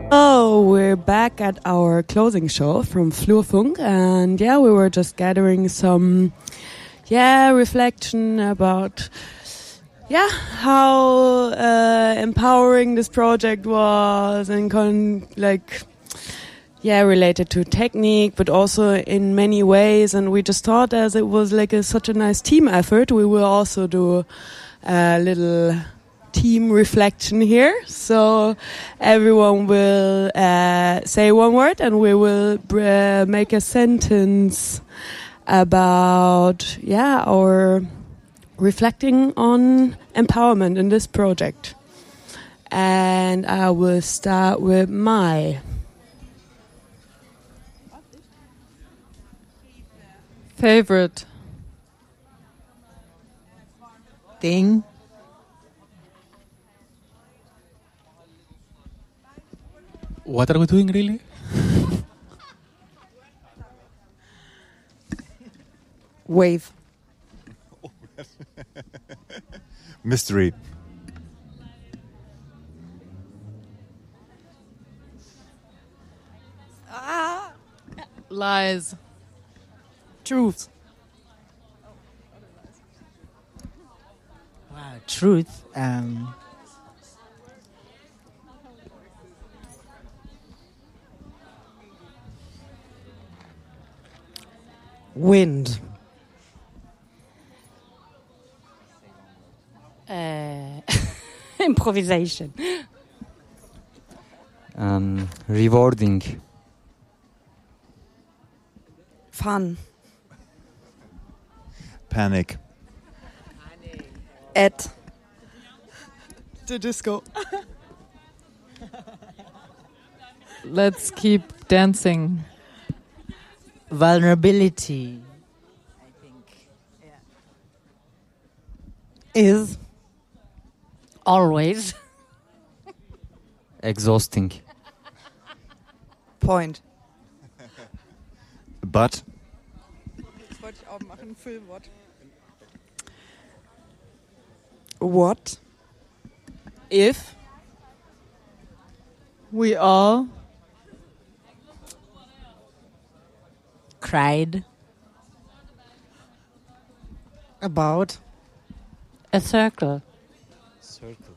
Oh, we're back at our closing show from Flurfunk, and we were just gathering some, reflection about, how empowering this project was, and related to technique, but also in many ways. And we just thought, as it was such a nice team effort, we will also do a little team reflection here. So everyone will say one word, and we will make a sentence about our reflecting on empowerment in this project. And I will start with my favorite thing. What are we doing, really? Wave. Mystery. Lies. Truth. Wow, truth. Wind. Improvisation. Rewarding. Fun. Panic. At the disco. Let's keep dancing. Vulnerability. I think. Is always exhausting. Point. But. Das wollte ich auch machen. Füllwort. What if we all cried about a circle? Circle.